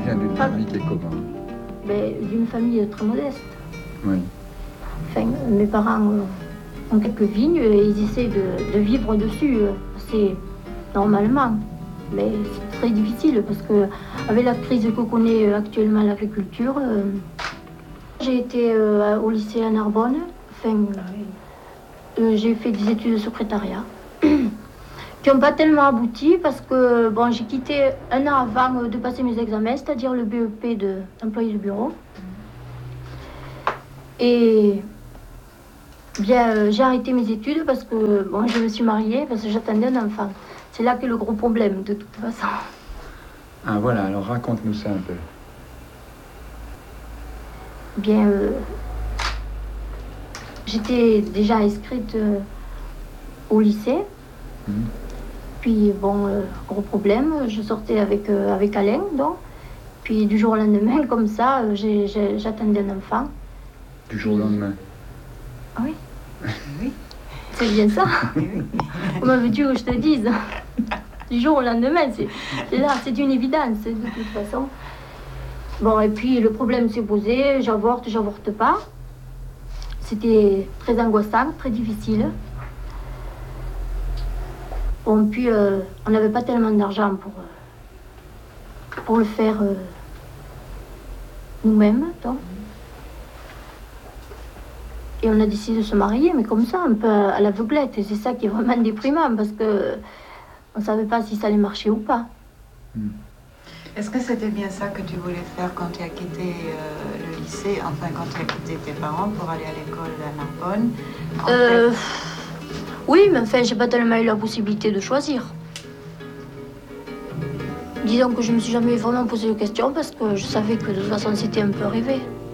viens d'une famille qui est comment? Mais d'une famille très modeste. Oui. Enfin, mes parents ont quelques vignes et ils essaient de vivre dessus. C'est normalement. Mais c'est très difficile parce que avec la crise que connaît actuellement l'agriculture, j'ai été au lycée à Narbonne. Enfin, j'ai fait des études de secrétariat qui n'ont pas tellement abouti parce que bon, j'ai quitté un an avant de passer mes examens, c'est-à-dire le BEP d'employé de bureau. Et bien, j'ai arrêté mes études parce que bon, je me suis mariée parce que j'attendais un enfant. C'est là qu'est le gros problème, de toute façon. Ah voilà, alors raconte-nous ça un peu. Bien, j'étais déjà inscrite au lycée. Puis, bon, gros problème, je sortais avec Alain, donc. Puis, du jour au lendemain, comme ça, j'attendais un enfant. Du jour au lendemain? Ah oui. Oui. C'est bien ça. Comment veux-tu que je te dise? Du jour au lendemain, c'est là, c'est une évidence, de toute façon. Bon, et puis le problème s'est posé, j'avorte pas. C'était très angoissant, très difficile. Bon, puis on n'avait pas tellement d'argent pour le faire nous-mêmes, donc. Et on a décidé de se marier, mais comme ça, un peu à l'aveuglette. Et c'est ça qui est vraiment déprimant, parce que on ne savait pas si ça allait marcher ou pas. Est-ce que c'était bien ça que tu voulais faire quand tu as quitté le lycée, enfin quand tu as quitté tes parents pour aller à l'école à Narbonne? Oui, mais enfin, j'ai pas tellement eu la possibilité de choisir. Disons que je me suis jamais vraiment posé de questions parce que je savais que de toute façon c'était un peu rêvé.